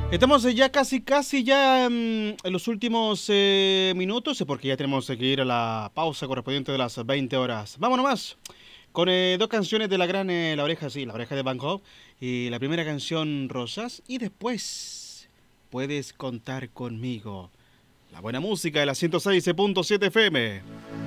Estamos ya casi ya en los últimos minutos, porque ya tenemos que ir a la pausa correspondiente de las 20 horas. Vámonos más con dos canciones de la gran La Oreja, sí, La Oreja de Van Gogh. Y la primera canción, Rosas. Y después, puedes contar conmigo. La buena música de la 106.7 FM.